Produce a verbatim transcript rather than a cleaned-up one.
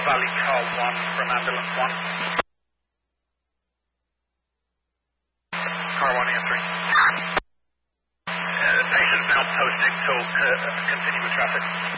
Valley Car one from Ambulance one. Car one answering. Uh, patient's now posting, so uh, continue with traffic.